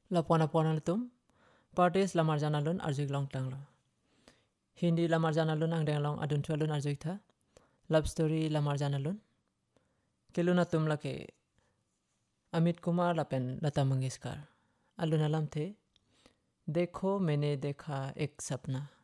Lapona pona tum parties lamar janalun arjik long tanglo. Hindi lamar janalun ang denglong adun tualun arjik tha. Love story lamar janalun. Keluna tum lake Amit कुमार लपेन लता मंगेशकर अलून अलम थे देखो मैंने देखा एक सपना